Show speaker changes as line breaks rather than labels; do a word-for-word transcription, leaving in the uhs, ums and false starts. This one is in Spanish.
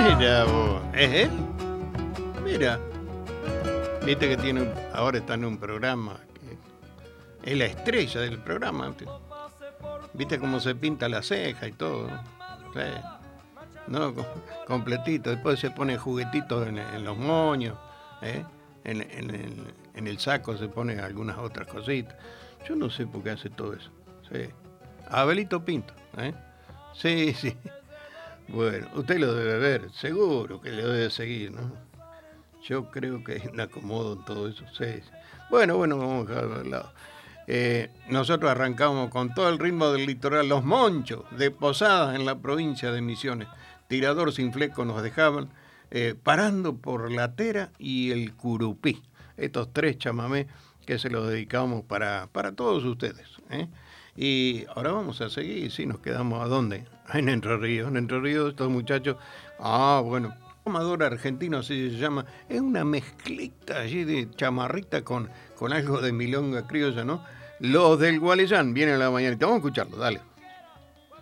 Mira vos, ¿es él? Mira, viste que tiene un- ahora está en un programa, que es la estrella del programa. Viste cómo se pinta la ceja y todo. Sí. No, com- completito. Después se pone juguetitos en, en los moños, ¿eh? en, en el, en el saco se pone algunas otras cositas. Yo no sé por qué hace todo eso. Sí. Abelito Pinto, ¿eh? Sí, sí. Bueno, usted lo debe ver, seguro que lo debe seguir, ¿no? Yo creo que hay un acomodo en todo eso. Sí. Bueno, bueno, vamos a dejarlo de lado. Eh, nosotros arrancamos con todo el ritmo del litoral, los Monchos de Posadas en la provincia de Misiones. Tirador sin fleco nos dejaban, eh, parando por la Tera y el Curupí. Estos tres chamamés que se los dedicamos para, para todos ustedes, ¿eh? Y ahora vamos a seguir, sí, nos quedamos ¿a dónde? En Entre Ríos. En Entre Ríos estos muchachos, ah, bueno, Amador argentino así se llama, es una mezclita allí de chamarrita con, con algo de milonga criolla, ¿no? Los del Gualeyán vienen a la mañanita, vamos a escucharlo, dale.